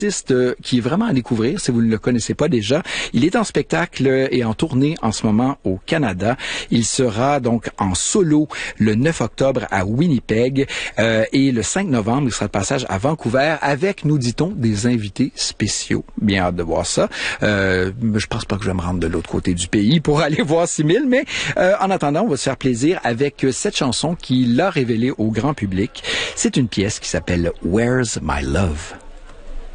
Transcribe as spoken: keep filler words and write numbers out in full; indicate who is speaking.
Speaker 1: artiste qui est vraiment à découvrir si vous ne le connaissez pas déjà. Il est en spectacle et en tournée en ce moment au Canada. Il sera donc en solo le neuf octobre à Winnipeg euh, et le cinq novembre, il sera de passage à Vancouver avec, nous dit-on, des invités spéciaux. Bien hâte de voir ça. Euh, je pense pas que je vais me rendre de l'autre côté du pays pour aller voir Simile, mais euh, en attendant, on va se faire plaisir avec cette chanson qu'il a révélée au grand public. C'est une pièce qui s'appelle Where's My Love?